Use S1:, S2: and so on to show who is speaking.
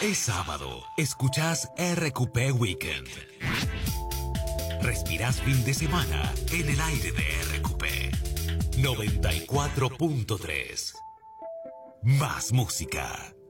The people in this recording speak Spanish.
S1: Es sábado, escuchás RQP Weekend. Respirás fin de semana en el aire de RQP 94.3. Más música.